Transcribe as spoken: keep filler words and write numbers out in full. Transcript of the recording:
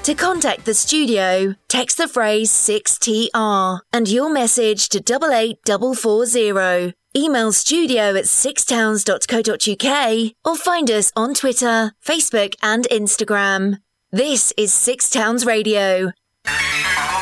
To contact the studio, text the phrase six T R and your message to double eight four four zero. Email studio at sixtowns dot co dot uk or find us on Twitter, Facebook and Instagram. This is Six Towns Radio.